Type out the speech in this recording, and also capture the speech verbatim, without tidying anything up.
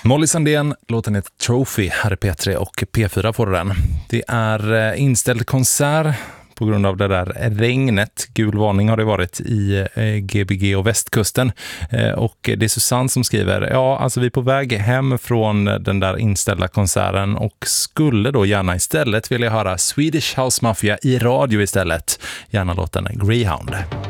Molly Sandén, låten heter Trophy, här är P tre och P fyra får den. Det är inställd konsert på grund av det där regnet. Gul varning har det varit i G B G och västkusten. Och det är Susanne som skriver, ja alltså vi är på väg hem från den där inställda konserten och skulle då gärna istället vilja höra Swedish House Mafia i radio istället. Gärna låten Greyhound.